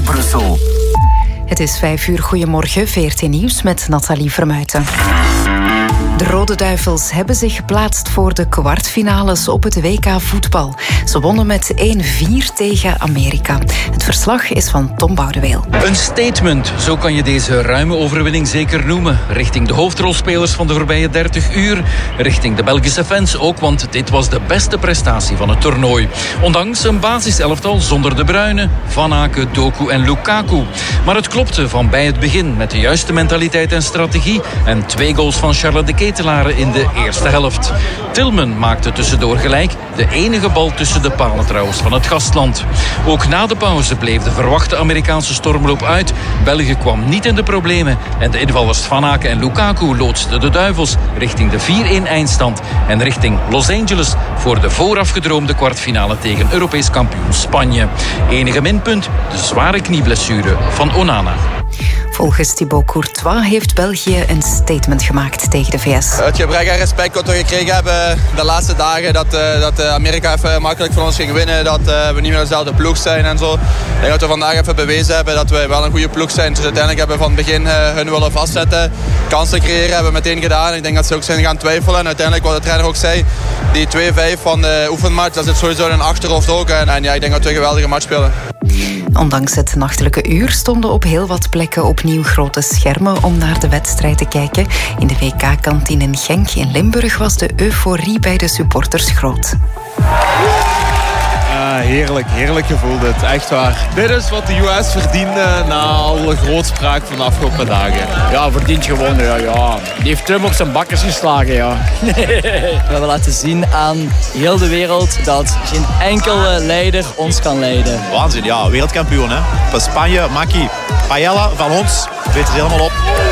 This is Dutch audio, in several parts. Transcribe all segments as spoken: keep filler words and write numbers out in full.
Brussel. Het is vijf uur. Goedemorgen, V R T Nieuws met Nathalie Vermuijten. De Rode Duivels hebben zich geplaatst voor de kwartfinales op het W K voetbal. Ze wonnen met één vier tegen Amerika. Het verslag is van Tom Boudeweel. Een statement, zo kan je deze ruime overwinning zeker noemen. Richting de hoofdrolspelers van de voorbije dertig uur. Richting de Belgische fans ook, want dit was de beste prestatie van het toernooi. Ondanks een basiselftal zonder De Bruyne, Van Aken, Doku en Lukaku. Maar het klopte van bij het begin met de juiste mentaliteit en strategie. En twee goals van Charles de Ketelaren in de eerste helft. Tillman maakte tussendoor gelijk. De enige bal tussen de palen trouwens van het gastland. Ook na de pauze bleef de verwachte Amerikaanse stormloop uit. België kwam niet in de problemen. En de invallers Van Aken en Lukaku loodsten de Duivels richting de vier-een eindstand. En richting Los Angeles voor de voorafgedroomde kwartfinale tegen Europees kampioen Spanje. Enige minpunt, de zware knieblessure van Onana. Volgens Thibaut Courtois heeft België een statement gemaakt tegen de V S. Het gebrek aan respect wat we gekregen hebben de laatste dagen, dat, uh, dat Amerika even makkelijk van ons ging winnen, dat uh, we niet meer dezelfde ploeg zijn en zo. Ik denk dat we vandaag even bewezen hebben dat we wel een goede ploeg zijn. Dus uiteindelijk hebben we van het begin uh, hun willen vastzetten. Kansen creëren hebben we meteen gedaan. Ik denk dat ze ook zijn gaan twijfelen. En uiteindelijk, wat de trainer ook zei, die twee vijf van de oefenmatch, dat zit sowieso in hun achterhoofd ook. En, en ja, ik denk dat we een geweldige match spelen. Ondanks het nachtelijke uur stonden op heel wat plekken opnieuw grote schermen om naar de wedstrijd te kijken. In de W K-kantine in Genk in Limburg was de euforie bij de supporters groot. Ja, heerlijk, heerlijk gevoel dit, echt waar. Dit is wat de U S verdiende na alle grootspraak van de afgelopen dagen. Ja, verdient gewonnen, ja, ja. Die heeft Trump op zijn bakkers geslagen, ja. We hebben laten zien aan heel de wereld dat geen enkele leider ons kan leiden. Waanzin, ja, wereldkampioen, hè. Van Spanje, Maki, Paella, van ons, weet het helemaal op.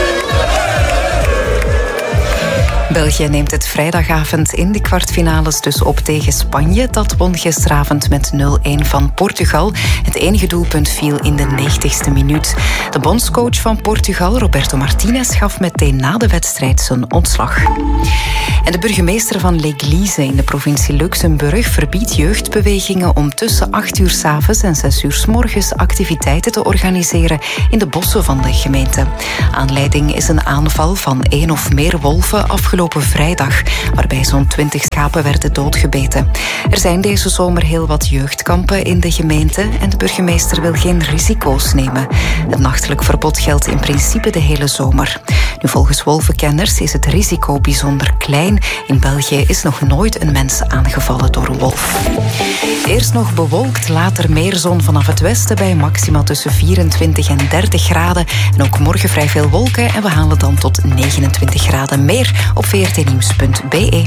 België neemt het vrijdagavond in de kwartfinales dus op tegen Spanje. Dat won gisteravond met nul-een van Portugal. Het enige doelpunt viel in de negentigste minuut. De bondscoach van Portugal, Roberto Martinez, gaf meteen na de wedstrijd zijn ontslag. En de burgemeester van L'Église in de provincie Luxemburg verbiedt jeugdbewegingen om tussen acht uur 's avonds en zes uur 's morgens activiteiten te organiseren in de bossen van de gemeente. Aanleiding is een aanval van één of meer wolven afgelopen vrijdag, waarbij zo'n twintig schapen werden doodgebeten. Er zijn deze zomer heel wat jeugdkampen in de gemeente en de burgemeester wil geen risico's nemen. Het nachtelijk verbod geldt in principe de hele zomer. Nu, volgens wolvenkenners is het risico bijzonder klein. In België is nog nooit een mens aangevallen door een wolf. Eerst nog bewolkt, later meer zon vanaf het westen bij maxima tussen vierentwintig en dertig graden. En ook morgen vrij veel wolken en we halen dan tot negenentwintig graden. Meer op v r t nieuws punt b e.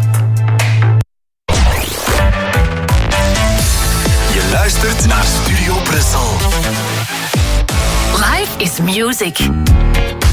Je luistert naar Studio Brussel. Life is music.